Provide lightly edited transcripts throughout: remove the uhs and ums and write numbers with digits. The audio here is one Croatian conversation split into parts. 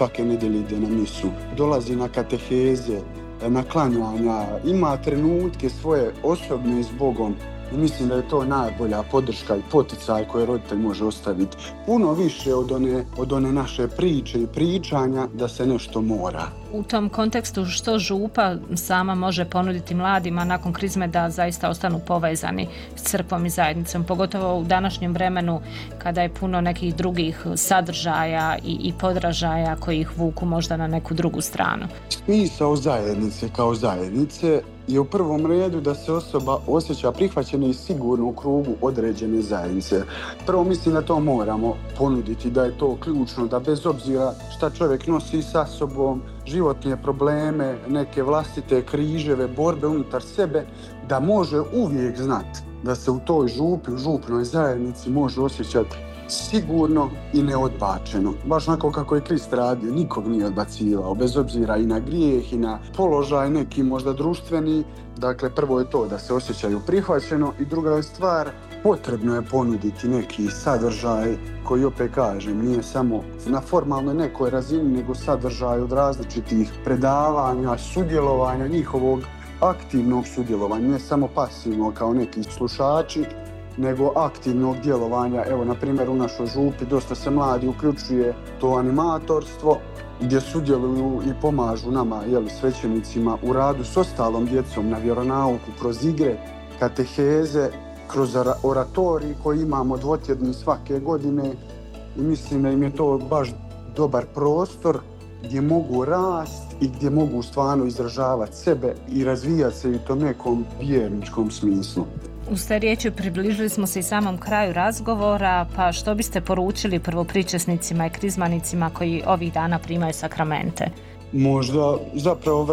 svake nedelje ide na misu, dolazi na kateheze, na klanjanja, ima trenutke svoje osobne s Bogom. I mislim da je to najbolja podrška i poticaj koje roditelj može ostaviti. Puno više od one naše priče i pričanja da se nešto mora. U tom kontekstu što župa sama može ponuditi mladima nakon krizme da zaista ostanu povezani s crkvom i zajednicom, pogotovo u današnjem vremenu kada je puno nekih drugih sadržaja i podražaja koji ih vuku možda na neku drugu stranu. Smisao zajednice kao zajednice je u prvom redu da se osoba osjeća prihvaćena i sigurno u krugu određene zajednice. Prvo mislim da to moramo ponuditi, da je to ključno, da bez obzira šta čovjek nosi sa sobom, životne probleme, neke vlastite križeve, borbe unutar sebe, da može uvijek znati da se u toj župi, u župnoj zajednici može osjećati sigurno i neodbačeno. Baš onako kako je Krist radio, nikog nije odbacivao, bez obzira i na grijeh i na položaj neki možda društveni. Dakle, prvo je to da se osjećaju prihvaćeno i druga je stvar, potrebno je ponuditi neki sadržaj koji, opet kažem, nije samo na formalnoj nekoj razini, nego sadržaj od različitih predavanja, sudjelovanja, njihovog aktivnog sudjelovanja, ne samo pasivno kao neki slušači, nego aktivnog djelovanja. Evo, na primjer, u našoj župi dosta se mladi uključuje to animatorstvo, gdje sudjeluju i pomažu nama, svećenicima, u radu s ostalom djecom na vjeronauku, kroz igre, kateheze, kroz oratorij koji imamo dvotjedni svake godine i mislim da im je to baš dobar prostor gdje mogu rast i gdje mogu stvarno izražavati sebe i razvijati se u tom nekom vjerničkom smislu. Uz te riječi približili smo se i samom kraju razgovora, pa što biste poručili prvopričesnicima i krizmanicima koji ovih dana primaju sakramente? Možda zapravo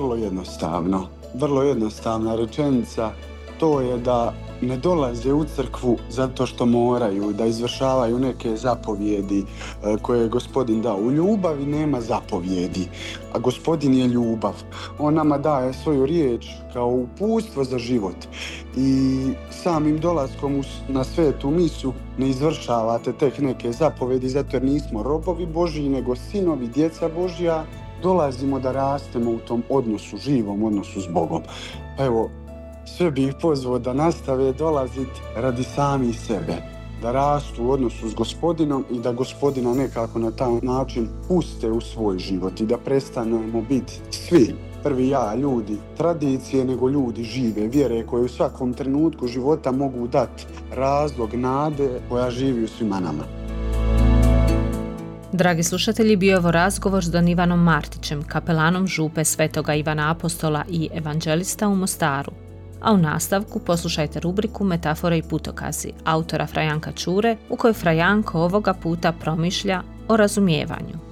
vrlo jednostavna rečenica, to je da ne dolaze u crkvu zato što moraju, da izvršavaju neke zapovjedi koje je Gospodin dao. U ljubavi nema zapovjedi, a Gospodin je ljubav. On nama daje svoju riječ kao uputstvo za život i samim dolaskom na svetu misu ne izvršavate tek neke zapovjedi zato jer nismo robovi Božji, nego sinovi, djeca Božja. Dolazimo da rastemo u tom odnosu, živom odnosu s Bogom. Pa evo, sve bih pozvao da nastave dolaziti radi sami sebe, da rastu u odnosu s Gospodinom i da Gospodina nekako na taj način puste u svoj život i da prestanemo biti svi prvi ljudi tradicije, nego ljudi žive vjere koje u svakom trenutku života mogu dati razlog nade koja živi u svima nama. Dragi slušatelji, bio je ovo razgovor s Don Ivanom Martićem, kapelanom župe Svetoga Ivana Apostola i evanđelista u Mostaru. A u nastavku poslušajte rubriku Metafore i putokazi autora Fra Janka Čure, u kojoj Fra Janko ovoga puta promišlja o razumijevanju.